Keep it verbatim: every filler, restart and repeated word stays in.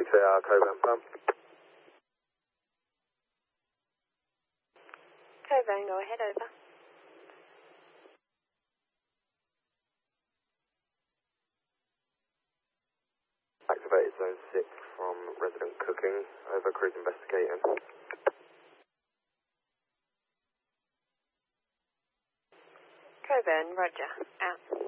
six eight R, Coburn Pump. Coburn, go ahead, over. Activated zone six from resident cooking, over, cruise investigating. Coburn, roger, out.